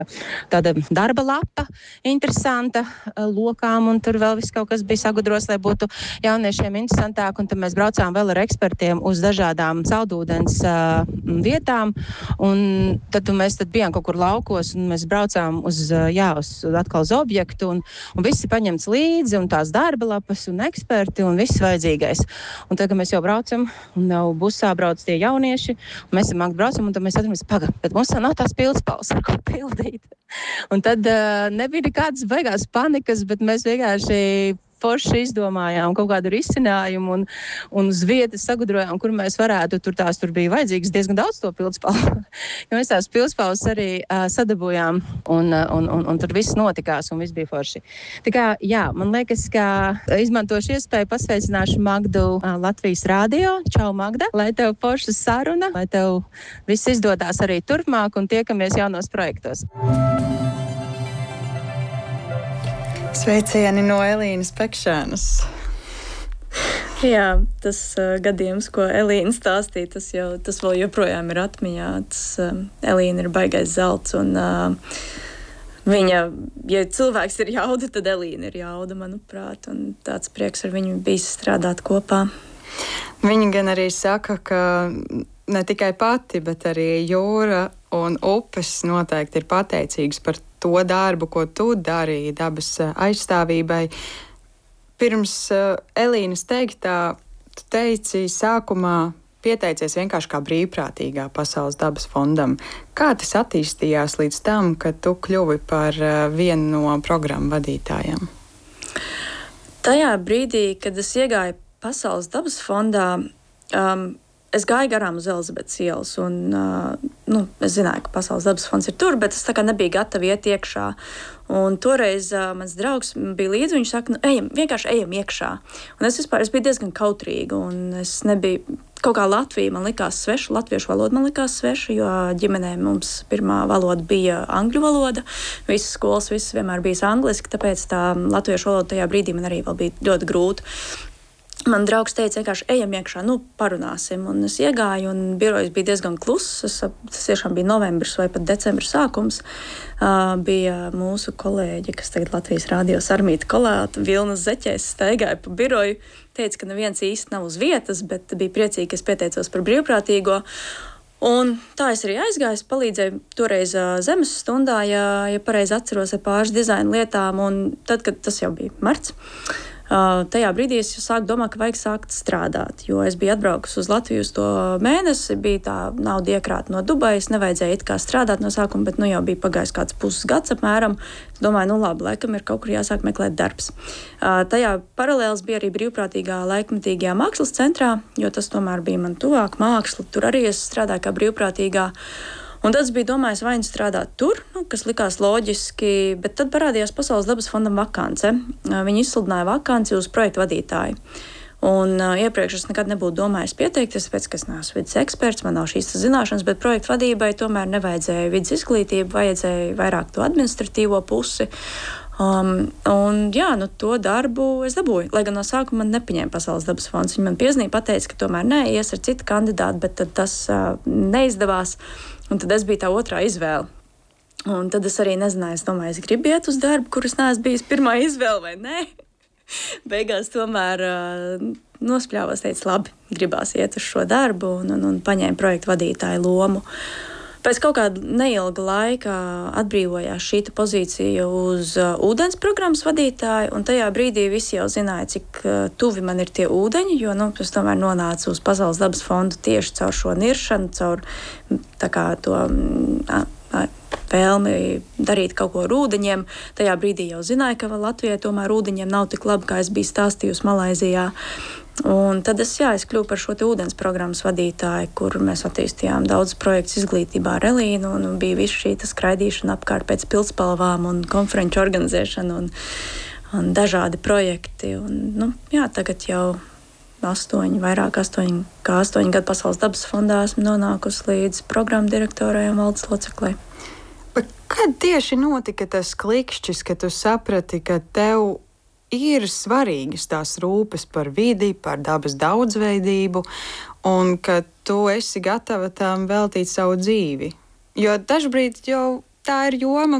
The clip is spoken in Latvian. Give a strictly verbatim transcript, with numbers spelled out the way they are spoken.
tāda darba lapa, interesanta lokām, un tur vēl viss kaut kas bija sagudros, lai būtu jauniešiem interesantāk, un tad mēs braucām vēl ar ekspertiem uz dažādām saldūdens uh, vietām, un tad mēs tad bijām kaut kur laukos, un mēs braucām uz, uh, jā, uz atkal uz objektu, un, un viss ir paņemts līdzi, un tās darba lapas, un eksperti, un viss vajadzīgais. Un tagad mēs jau braucam, un jau busā brauc tie jaunieši, un mēs ar Magdu braucam, un tad mēs atramies, paga, bet mums nav tās pildspalvas, ar ko pildīt. Un tad uh, nebija nekādas beigās panikas, bet mēs vienkārši forši izdomājām kaut kādu risinājumu un, un uz vietas sagudrojām, kur mēs varētu, tur tās tur bija vajadzīgas diezgan daudz to pildspalvu. Jo mēs tās pildspalvas arī uh, sadabūjām un, uh, un, un, un tur viss notikās un viss bija forši. Tā kā, jā, man liekas, ka izmantošu iespēju pasveicināšu Magdu uh, Latvijas radio. Čau, Magda! Lai tev forša saruna, lai tev viss izdodās arī turpmāk un tiekamies jaunos projektos. Sveicieni no Elīnas Pekšēnas. Jā, tas uh, gadījums, ko Elīna stāstīja, tas, jau, tas vēl joprojām ir atmiņā. Tas, uh, Elīna ir baigais zelts, un uh, viņa, ja cilvēks ir jauda, tad Elīna ir jauda, manuprāt, un tāds prieks ar viņu bijis strādāt kopā. Viņa gan arī saka, ka ne tikai pati, bet arī jūra un upes noteikti ir pateicīgas par to darbu, ko tu darīji dabas aizstāvībai. Pirms uh, Elīnas teiktā, tu teici sākumā pieteicies vienkārši kā brīvprātīgā Pasaules dabas fondam. Kā tas attīstījās līdz tam, kad tu kļuvi par uh, vienu no programmu vadītājiem? Tajā brīdī, kad es iegāju Pasaules dabas fondā, um, es gāju garām uz Elizabetes ielas, un uh, nu, es zināju, ka Pasaules dabas fonds ir tur, bet es tā kā nebiju gatava iet iekšā. Un toreiz uh, mans draugs bija līdzi, viņš saka, nu, ejam, vienkārši ejam iekšā. Un es vispār es biju diezgan kautrīga, un es nebiju, kaut kā Latvija man likās sveša, latviešu valoda man likās sveša, jo ģimenē mums pirmā valoda bija angļu valoda, visas skolas, visas vienmēr bijis angliski, tāpēc tā latviešu valoda tajā brīdī man arī vēl bija ļoti grūta. Man draugs teica, vienkārši ejam iekšā, nu, parunāsim. Un es iegāju, un birojas bija diezgan kluss. Es, tas tiešām bija novembris vai pat decembris sākums. Uh, bija mūsu kolēģi, kas tagad Latvijas radio Sarmīta Kolāta, Vilnas Zeķēs, staigāja pa biroju. Teica, ka neviens īsti nav uz vietas, bet bija priecīgi, ka es pieteicos par brīvprātīgo. Un tā es arī aizgāju, palīdzēju toreiz uh, zemes stundā, ja, ja pareizi atceros ar pāris dizaina lietām. Un tad, kad tas jau bija marts, Uh, tajā brīdī es sāku domāt, ka vajag sākt strādāt, jo es biju atbraukusi uz Latviju uz to mēnesi, bija tā nauda iekrāta no Dubajas, nevajadzēja it kā strādāt no sākuma, bet nu jau bija pagājis kāds puses gads apmēram. Es domāju, nu labi, laikam ir kaut kur jāsāk meklēt darbs. Uh, tajā paralēls bija arī brīvprātīgā laikmatīgajā mākslas centrā, jo tas tomēr bija man tuvāk māksla, tur arī es strādāju kā brīvprātīgā. Un tad es biju domājis, vai nu strādāt tur, nu, kas likās loģiski, bet tad parādījās Pasaules dabas fondam vakance. Viņi izsludināja vakanci uz projektu vadītāju. Un uh, iepriekš es nekad nebūtu domājis pieteikties, tāpēc, ka es neesmu vidas eksperts, man nav šīs zināšanas, bet projektu vadībai tomēr nevajadzēja vidas izglītību, vajadzēja vairāk to administratīvo pusi. Um, un jā, nu to darbu es dabūju, lai gan no sākuma man nepaņēma Pasaules dabas fonds. Viņi man piezīmēja, pateica, ka tomēr nē, ies ar citu kandidātu, bet tad tas uh, neizdevās. Un tad es biju tā otrā izvēle. Un tad es arī nezināju, es domāju, es gribu iet uz darbu, kur es neesmu bijis pirmā izvēle vai nē. Beigās tomēr uh, nospļāvos, teicu, labi, gribās iet uz šo darbu un, un, un paņēmu projektu vadītāju lomu. Pēc kaut kāda neilga laika atbrīvojās šī pozīcija uz uh, ūdens programmas vadītāju, un tajā brīdī visi jau zināja, cik uh, tuvi man ir tie ūdeņi, jo nu, es tomēr nonācu uz Pasaules dabas fondu tieši caur šo niršanu, caur tā kā to uh, uh, vēlmi darīt kaut ko ar ūdeņiem. Tajā brīdī jau zināju, ka Latvijai tomēr ūdeņiem nav tik labi, kā es biju stāstījusi Malaizijā. Un tad es, jā, es kļuvu par šo te ūdens programmas vadītāju, kur mēs attīstījām daudz projektus izglītībā ar Elīnu, un bija visu šī skraidīšana apkārt pēc pildspalvām un konferenču organizēšana un, un dažādi projekti. Un, nu, jā, tagad jau astoņi, vairāk astoņi, kā astoņi gadu Pasaules dabas fondā esmu nonākusi līdz programmu direktorai un valdes loceklei. Bet kad tieši notika tas klikšķis, ka tu saprati, ka tev ir svarīgas tās rūpes par vidi, par dabas daudzveidību, un ka tu esi gatava tam veltīt savu dzīvi? Jo dažbrīd jau tā ir joma,